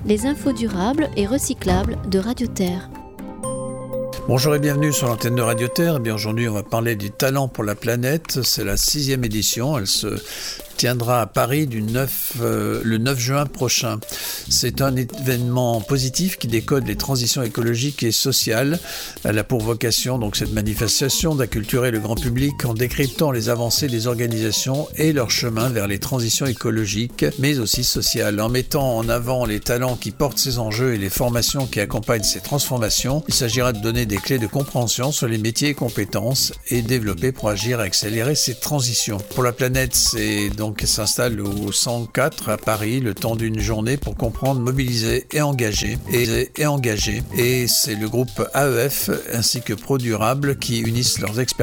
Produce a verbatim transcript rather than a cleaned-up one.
les infos durables et recyclables de Radio Terre. Bonjour et bienvenue sur l'antenne de Radio Terre. Eh bien, aujourd'hui, on va parler du talent pour la planète. C'est la sixième édition. Elle se tiendra à Paris du neuf, euh, le neuf juin prochain. C'est un événement positif qui décode les transitions écologiques et sociales. Elle a pour vocation, donc, cette manifestation d'acculturer le grand public en décryptant les avancées des organisations et leur chemin vers les transitions écologiques, mais aussi sociales. En mettant en avant les talents qui portent ces enjeux et les formations qui accompagnent ces transformations, il s'agira de donner des clés de compréhension sur les métiers et compétences et développer pour agir et accélérer ces transitions. Pour la planète, c'est donc qui s'installe au cent quatre à Paris le temps d'une journée pour comprendre, mobiliser et engager. Et, et engager. Et c'est le groupe A E F ainsi que ProDurable qui unissent leurs expertises